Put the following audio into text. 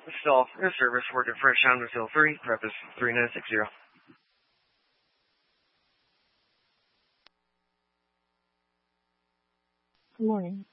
Stall air service working for Chandler Hill 3, Preface 3960. Good morning.